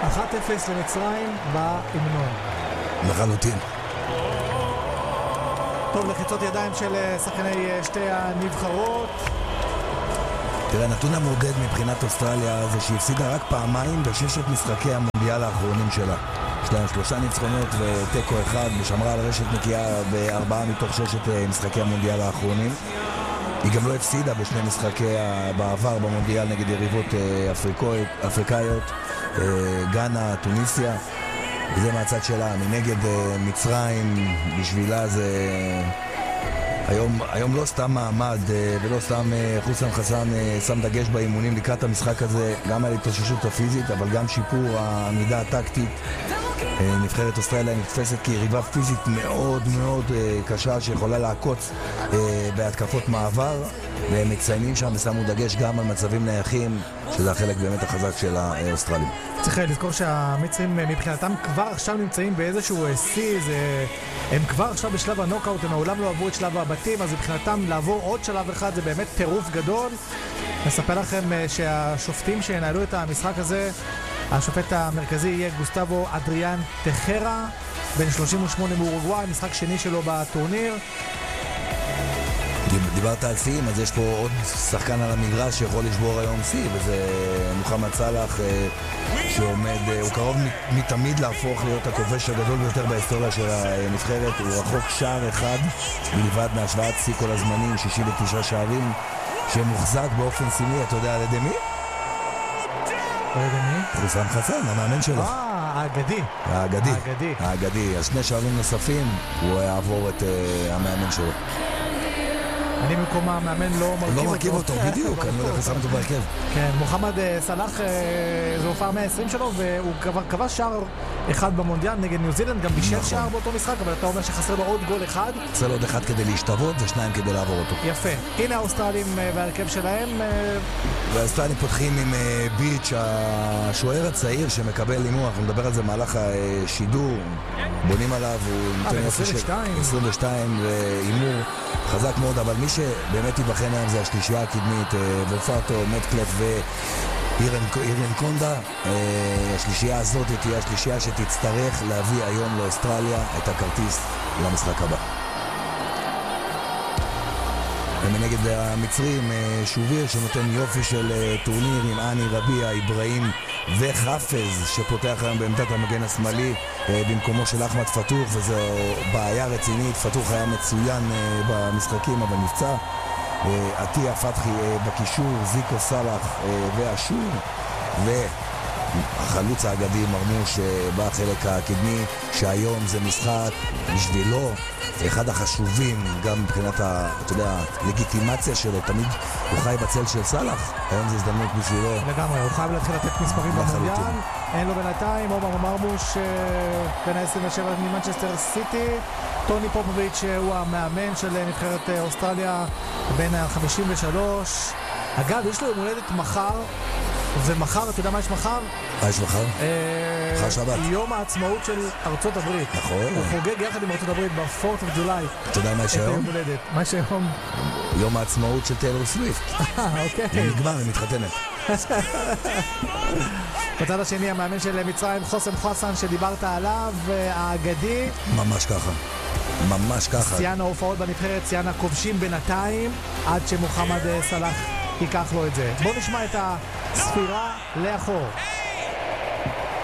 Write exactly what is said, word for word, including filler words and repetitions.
אחת אפס למצרים בהמנון. לחלוטין. טוב, לחיצות ידיים של שחקני שתי הנבחרות. תראה, הנתון המודד מבחינת אוסטרליה זה שהיא הפסידה רק פעמיים בששת משחקי המונדיאל האחרונים שלה. יש להם שלושה ניצחונות וטקו אחד, ושמרה על רשת נקייה בארבעה מתוך ששת משחקי המונדיאל האחרונים. היא גם לא הפסידה בשני משחקי בעבר במונדיאל נגד יריבות אפריקאיות, גאנה, טוניסיה, וזה מהצד שלה. מנגד מצרים, בשבילה זה היום, היום לא סתם מעמד ולא סתם חוסן חסן שם דגש באימונים לקראת המשחק הזה, גם על התאוששות הפיזית אבל גם שיפור העמידה הטקטית. נבחרת אוסטרליה נתפסת כיריבה פיזית מאוד מאוד קשה שיכולה לעקוץ בהתקפות מעבר, והם מציינים שם ושמו דגש גם על מצבים נייחים, שזה החלק באמת החזק של האוסטרלים. צריך לזכור שהמצרים מבחינתם כבר עכשיו נמצאים באיזשהו שיא, הם כבר עכשיו בשלב הנוקאוט, הם מעולם לא עברו את שלב הבתים, אז מבחינתם לעבור עוד שלב אחד זה באמת טירוף גדול. נספר לכם שהשופטים שינהלו את המשחק הזה, השופט המרכזי יהיה גוסטבו אדריאן טחרה, בן שלושים ושמונה מאורוגוואי, משחק שני שלו בטורניר. דיברת על שיאים, אז יש פה עוד שחקן על המגרש שיכול לשבור היום שיא, וזה מוחמד סלאח שעומד, הוא קרוב מתמיד להפוך להיות הכובש הגדול ביותר בהיסטוריה של הנבחרת. הוא רחוק שער אחד בלבד מהשוואת שיא כל הזמנים, שישים ותשעה שערים, שמוחזק באופן סמלי, אתה יודע על ידי מי? לא יודע מי? חוסן חסן, המאמן שלו. אה, האגדי. האגדי. האגדי. האגדי. אז שני שערים נוספים, הוא יעבור את המאמן שלו. אני במקום המאמן לא מרכיב אותו. לא מרכיב אותו, בדיוק, אני לא יודע איך שם אותו בהרכב. כן, מוחמד סלאח, זו הופעה מאה ועשרים שלו, והוא כבר כבש שער אחד במונדיאל נגד ניו זילנד, גם בישל שער באותו משחק, אבל אתה אומר שחסר לו עוד גול אחד. חסר לו עוד אחד כדי להשתוות ושניים כדי לעבור אותו. יפה. הנה האוסטרלים והרכב שלהם. והאוסטרלים פותחים עם ביץ', השוער הצעיר שמקבל הימור, אנחנו נדבר על זה במהלך השידור, בונים עליו, הוא נותן יופי של עשרים ושתיים והימור חזק מאוד, אבל מי שבאמת יבחן היום זה השלישייה הקדמית, ופרטו, מטקלף ואירן קונדה. השלישייה הזאת תהיה השלישייה שתצטרך להביא היום לאוסטרליה את הכרטיס למשחק הבא. ומנגד המצרים, שוביר שנותן יופי של טורניר עם אני רביע, איברהים וחפז שפותח היום בעמדת המגן השמאלי במקומו של אחמד פתוח, וזו בעיה רצינית. פתוח היה מצוין במשחקים אבל נפצע. עטיה פתחי בקישור, זיקו סלאח ואשור, והחלוץ האגדי מרמוש בחלק הקדמי, שהיום זה משחק בשבילו אחד החשובים גם מבחינת ה, אתה יודע, לגיטימציה שלו. תמיד הוא חי בצל של סלאח, היום זה הזדמנות בשבילו לגמרי, הוא חייב להתחיל לתת מספרים במונדיאל. אין לו בינתיים. עומר מרמוש בין ה-עשרים ושבע ממנצ'סטר סיטי, טוני פופוביץ' הוא המאמן של נבחרת אוסטרליה בין ה-חמישים ושלוש. אגב, יש לו יום הולדת מחר, ומחר, אתה יודע מה יש מחר? מה יש מחר? מחר שבת. יום העצמאות של ארצות הברית. נכון. הוא חוגג יחד עם ארצות הברית ב-פורט אוף ג'ולי. אתה יודע מה יש היום? מה יש היום? יום העצמאות של טיילור סוויפט. אה, אוקיי. היא נגמר, היא מתחתנת. בצד השני, המאמן של מצרים, חוסם חסן, שדיברת עליו, האגדי. ממש ככה. ממש ככה. ציין ההופעות בנבחרת, ציין הכובשים בינתיים, עד שמוחמד סלאח ייקח לו את זה. בואו נשמע את הספירה לאחור.